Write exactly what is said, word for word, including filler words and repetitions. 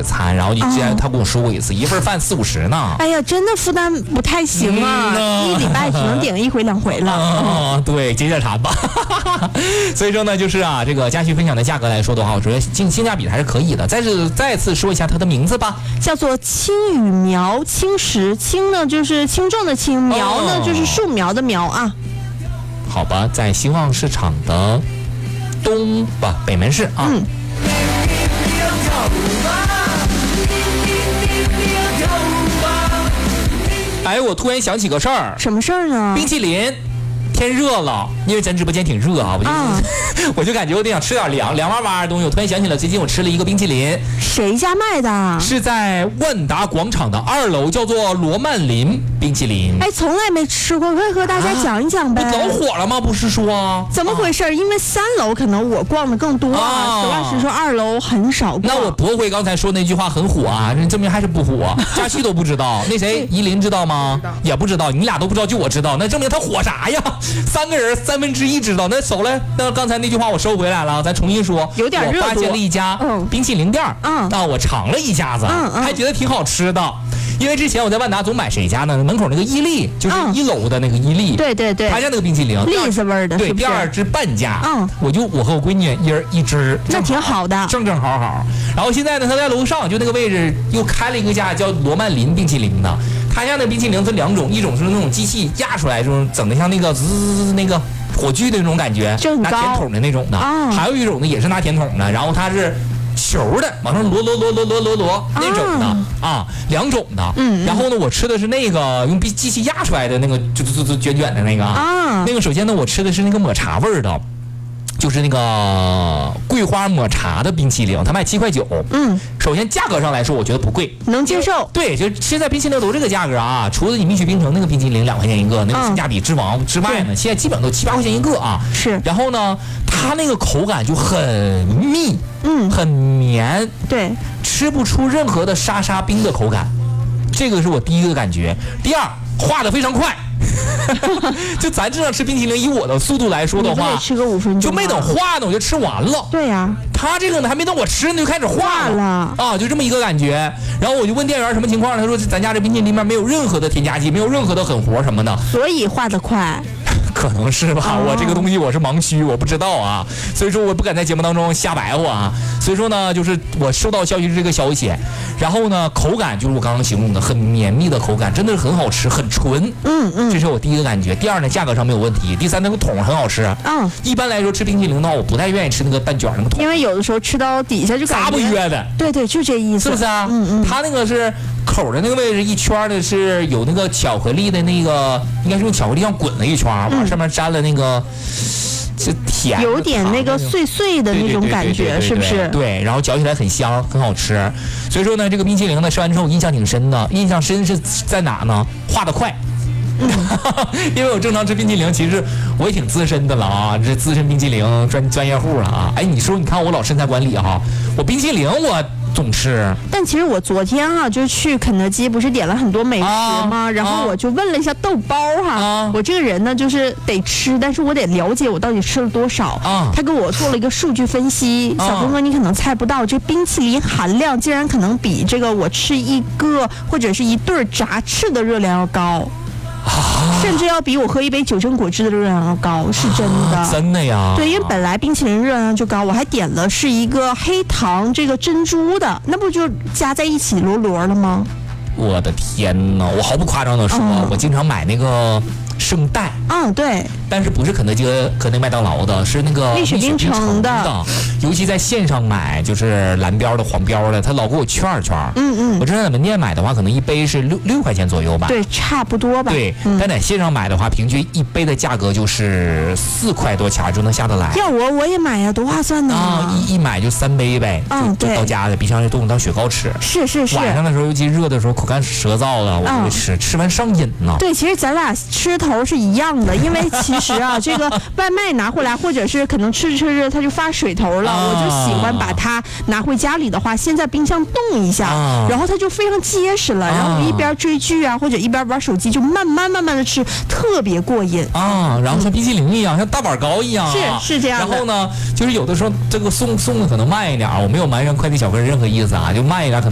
指餐，然后你之前他跟我说过一次，一份饭四五十呢。 哎呀，真的负担不太行啊，嗯、一礼拜只能点一回两回了。 啊，嗯、对，接着谈吧。所以说呢，就是啊，这个佳旭分享的价格来说的话，我觉得性性价比还是可以的。再是再次说一下它的名字吧， 叫做青羽苗轻食。轻呢就是轻重的轻，苗呢、哦、就是树苗的苗啊。 好吧，在兴旺市场的东吧北门市啊。嗯。哎，我突然想起个事儿。 什么事儿呢？ 冰淇淋。天热了，因为咱直播间挺热啊，我就、啊、我就感觉我得想吃点凉凉哇哇的东西。我突然想起了最近我吃了一个冰淇淋， 谁家卖的？ 是在万达广场的二楼，叫做罗曼林冰淇淋。 哎，从来没吃过，可以和大家讲一讲呗。 啊、老火了吗？不是说怎么回事？啊、因为三楼可能我逛的更多啊，实话实说，二楼很少逛。 那我驳回刚才说那句话很火啊，证明还是不火。佳旭都不知道，那谁依林知道吗？不知道也不知道，你俩都不知道，就我知道，那证明他火啥呀？三个人三分之一知道，那走了。那刚才那句话我收回来了，咱重新说。 有点热度。 我发现了一家冰淇淋店， 嗯， 啊，我尝了一下子， 嗯嗯， 还觉得挺好吃的。因为之前我在万达总买谁家呢？门口那个伊利，就是一楼的那个伊利， 嗯、对对对， 他家那个冰淇淋， 栗子味儿的， 对， 是不是？ 第二只半价， 嗯， 我就我和我闺女一人一只， 那挺好的， 正正好好。然后现在呢，他在楼上就那个位置又开了一个家叫罗曼林冰淇淋的，他家那冰淇淋是两种，一种是那种机器压出来，这种整的像那个滋那个火炬的那种感觉，拿甜筒的那种的， 啊、 还有一种呢也是拿甜筒的，然后它是球的往上摞摞摞摞摞摞摞那种的啊，两种的。 嗯， 然后呢，我吃的是那个用机器压出来的那个，就就就卷卷的那个啊。 那个首先呢，我吃的是那个抹茶味儿的。就是那个桂花抹茶的冰淇淋，它卖七块九。 嗯， 首先价格上来说，我觉得不贵， 能接受。 对，就现在冰淇淋都这个价格啊，除了你蜜雪冰城那个冰淇淋两块钱一个，那个性价比之王之外呢，嗯、现在基本都七八块钱一个啊。 是。 然后呢，它那个口感就很密， 嗯， 很绵， 对， 吃不出任何的沙沙冰的口感，这个是我第一个感觉。第二，化得非常快。就咱这样吃冰淇淋，以我的速度来说的话， 吃个五分钟就没等化呢，我就吃完了。 对呀、啊， 他这个呢还没等我吃呢，就开始化了啊，就这么一个感觉。然后我就问店员什么情况，他说咱家这冰淇淋里面没有任何的添加剂，没有任何的狠活什么的， 所以化得快。 可能是吧，我这个东西我是盲区，我不知道啊，所以说我不敢在节目当中瞎白话啊。所以说呢，就是我收到消息是这个消息，然后呢，口感就是我刚刚形容的很绵密的口感，真的是很好吃，很纯。 嗯嗯， 这是我第一个感觉。第二呢，价格上没有问题。第三，那个桶很好吃。 嗯， 一般来说吃冰淇淋的话，我不太愿意吃那个蛋卷那个桶， 因为有的时候吃到底下就感觉咂不约的。 对对，就这意思， 是不是啊？ 嗯嗯， 它那个是口的那个位置一圈的是有那个巧克力的那个，应该是用巧克力上滚了一圈，往上面沾了那个。是甜， 有点那个碎碎的那种感觉，是不是？ 对，然后嚼起来很香，很好吃。所以说呢，这个冰淇淋呢吃完之后印象挺深的，印象深是在哪呢？化得快。嗯、因为我正常吃冰淇淋，其实我也挺资深的了啊，这资深冰淇淋专专业户了啊。哎，你说你看我老身材管理哈、啊，我冰淇淋我总吃。 但其实我昨天啊，就去肯德基，不是点了很多美食吗？啊、然后我就问了一下豆包哈、啊，我这个人呢就是得吃，但是我得了解我到底吃了多少。 啊， 他给我做了一个数据分析，小峰哥你可能猜不到，这冰淇淋含量竟然可能比这个我吃一个或者是一对炸翅的热量要高。 啊、 甚至要比我喝一杯九珍果汁的热量要高，是真的、 啊、真的呀。 对，因为本来冰淇淋热量就高，我还点了是一个黑糖这个珍珠的，那不就加在一起摞摞了吗？ 我的天哪，我毫不夸张的说、嗯、我经常买那个圣代， 嗯，对， 但是不是肯德基和那麦当劳的，是那个蜜雪冰城的， 尤其在线上买，就是蓝标的、黄标的，他老给我圈圈。 嗯嗯， 我之前在门店买的话，可能一杯是六六块钱左右吧， 对，差不多吧。 对，嗯、但在线上买的话，平均一杯的价格就是四块多钱就能下得来。 要我我也买呀，多划算呢！ 啊，一一买就三杯呗， 嗯， 就就到家了，冰箱里冻当雪糕吃。 是是是。 晚上的时候，尤其热的时候，口干舌燥的，我就会吃，嗯、吃完上瘾呢。 对，其实咱俩吃头是一样的，因为其实啊，这个外卖拿回来，或者是可能吃着吃着它就发水头了，啊、我就喜欢把它拿回家里的话，先在冰箱冻一下，啊、然后它就非常结实了。啊、然后一边追剧啊，或者一边玩手机，就慢慢慢慢的吃，特别过瘾啊。然后像冰淇淋一样，嗯、像大板糕一样、啊， 是是这样的。 然后呢，就是有的时候这个送送的可能慢一点，我没有埋怨快递小哥任何意思啊，就慢一点可能。